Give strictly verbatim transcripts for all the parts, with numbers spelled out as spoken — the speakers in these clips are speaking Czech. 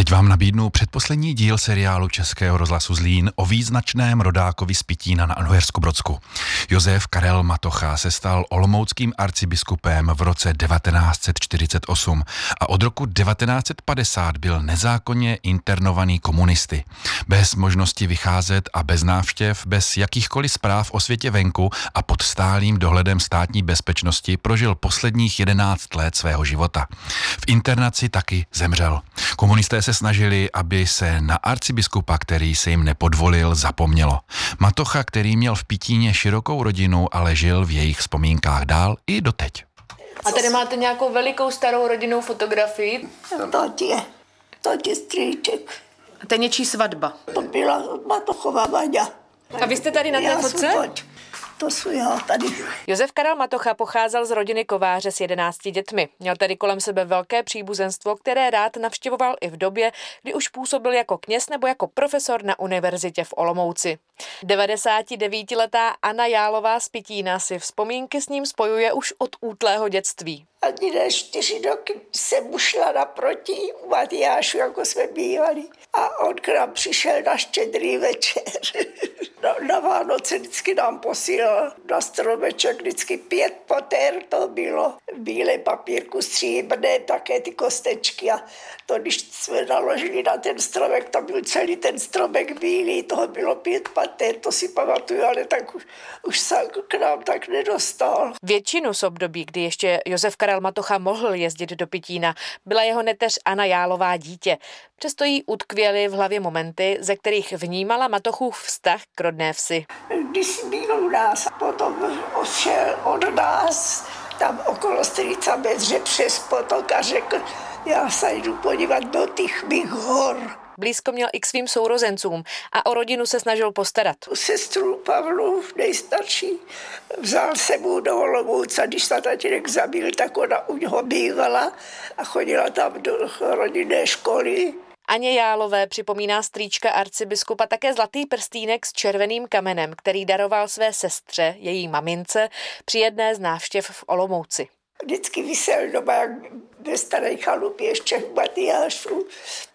Teď vám nabídnu předposlední díl seriálu Českého rozhlasu Zlín o význačném rodákovi z Pitína na Uhersku-Brodsku. Josef Karel Matocha se stal olomouckým arcibiskupem v roce devatenáct set čtyřicet osm a od roku devatenáct set padesát byl nezákonně internovaný komunisty. Bez možnosti vycházet a bez návštěv, bez jakýchkoliv zpráv o světě venku a pod stálým dohledem státní bezpečnosti prožil posledních jedenáct let svého života. V internaci taky zemřel. Komunisté se snažili, aby se na arcibiskupa, který se jim nepodvolil, zapomnělo. Matocha, který měl v Pitíně širokou rodinu, ale žil v jejich vzpomínkách dál i doteď. A tady máte nějakou velikou starou rodinnou fotografii? To je, to je strýček. A to je něčí svatba? To byla Matochová Vaňa. A vy jste tady na té Já fotce? jsem pojď. To jsou já tady. Josef Karel Matocha pocházel z rodiny kováře s jedenácti dětmi. Měl tady kolem sebe velké příbuzenstvo, které rád navštěvoval i v době, kdy už působil jako kněz nebo jako profesor na univerzitě v Olomouci. devadesátidevítiletá Anna Jálová z Pitína si vzpomínky s ním spojuje už od útlého dětstí. Ani ne čtyři roky jsem mu šla naproti u Matyášu, jako jsme bývali. A on k nám přišel na Štědrý večer. Na, na Vánoce vždycky nám posílal na stromeček vždycky pět poter, to bylo v bílém papírku stříbrné, také ty kostečky. A to, když jsme naložili na ten stromek, to byl celý ten stromek bílý, toho bylo pět pater, to si pamatuju, ale tak už, už se k nám tak nedostal. Většinu z období, kdy ještě Josef Karel Matocha mohl jezdit do Pitína, byla jeho neteř Anna Jálová dítě. Přesto jí utkvěly v hlavě momenty, ze kterých vnímala Matochův vztah k rodné vsi. Když byl u nás, potom odšel od nás, tam okolo Strýca Bedře přes potok a řekl, já se jdu podívat do těch mých hor. Blízko měl i k svým sourozencům a o rodinu se snažil postarat. Sestru Pavlu, nejstarší, vzal se mu do Olomouce, když se tatínek zabil, tak ona u něho bývala a chodila tam do rodinné školy. Aně Jálové připomíná strýčka arcibiskupa také zlatý prstýnek s červeným kamenem, který daroval své sestře, její mamince, při jedné z návštěv v Olomouci. Vždycky visel doma, jak ve staré chalupě ještě v Matyášu,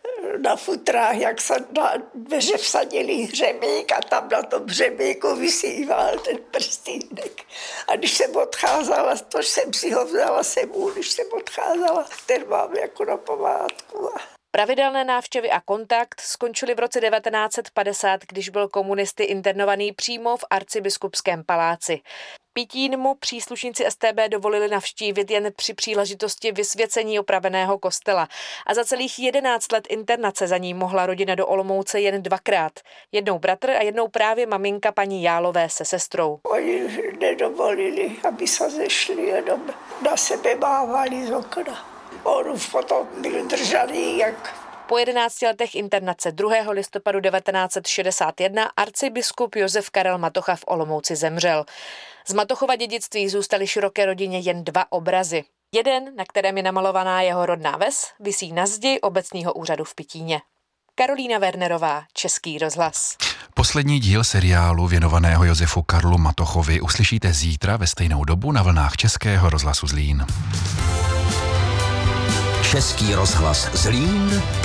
na futrách, jak se na dveře vsadili hřebík a tam na tom hřebíku vysíval ten prstýnek. A když jsem odcházela, to jsem si ho vzala sebou, když jsem odcházela, ten mám jako na památku. Pravidelné návštěvy a kontakt skončily v roce devatenáct set padesát, když byl komunisty internovaný přímo v arcibiskupském paláci. Pitín mu příslušníci S T B dovolili navštívit jen při příležitosti vysvěcení opraveného kostela. A za celých jedenáct let internace za ní mohla rodina do Olomouce jen dvakrát. Jednou bratr a jednou právě maminka paní Jálové se sestrou. Oni nedovolili, aby se zešli, jenom na sebe mávali z okna. On už potom byl držaný jak... Po jedenácti letech internace druhého listopadu devatenáct set šedesát jedna arcibiskup Josef Karel Matocha v Olomouci zemřel. Z Matochova dědictví zůstaly široké rodině jen dva obrazy. Jeden, na kterém je namalovaná jeho rodná ves, visí na zdi obecního úřadu v Pitíně. Karolína Wernerová, Český rozhlas. Poslední díl seriálu věnovaného Josefu Karlu Matochovi uslyšíte zítra ve stejnou dobu na vlnách Českého rozhlasu Zlín. Český rozhlas Zlín.